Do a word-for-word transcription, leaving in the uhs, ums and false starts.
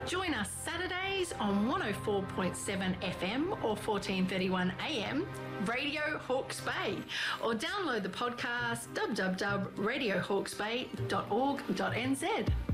Join us Saturdays on one oh four point seven F M or fourteen thirty-one A M, Radio Hawke's Bay, or download the podcast w w w dot radio hawke's bay dot org dot n z.